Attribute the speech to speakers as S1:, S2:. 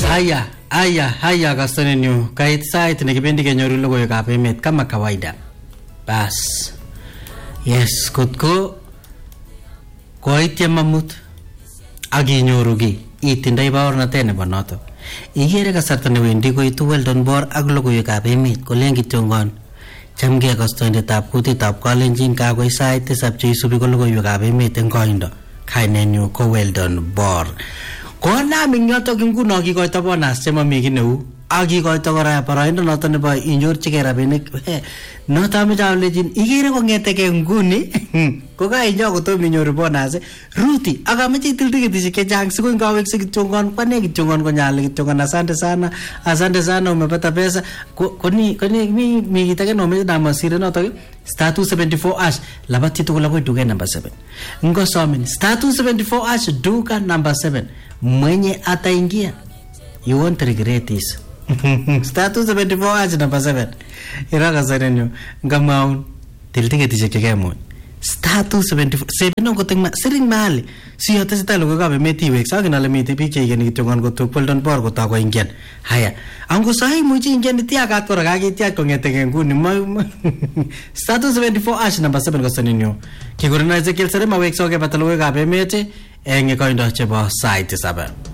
S1: Haya kastanenyu kait sait nekibendi kenyoru logoiwekab emet kama kawaida. Bas. Yes, kotko koityem amut akinyoru ki itindoi baornatet nebo noto. Igere kasarta newendi koitu Weldon Bor ak logoiwekab emet kolen kityongon chamgei kastoindetab kutitab Kalenjin kakoi sait 7 cheisubi ko logoiwekab emet eng koindo. Kainenyu ko Weldon Bor. Konam ing yotok nguno kikoito bonus chemami ki neu akikoito kora boroindo noto nebo inyorchigei rabinik noto ameche alejin igere kongeteke nguni kokainyo kotom inyoru bonus ruti akameche itil tiketishek chechang siko ngawekse kityongon kwane kityongon konyali kityongon asante sana umepata pesa koni mi kitake no meche namasire noto star 274 labati tukula kwa duka number 7 ngosomin star 274 duka number 7 mwenye ataingia you won't regret this. Star 274 number 7 iraka sarenyo ngamaun tiltiketishek chekemoi star 274 7 ngoteng siring mahali si yote sita logo kabe metiwek sakin ale miti biik cheigeni kityongon kotok Weldon Bor kotako ingen haya ango sai muji ingen tiakat kora kakitiak kongeteke nguni star 274 number 7 kosaninyo kikorina Ezekiel Serema wek soke patalowe kabe mete enge koindo chebo site 7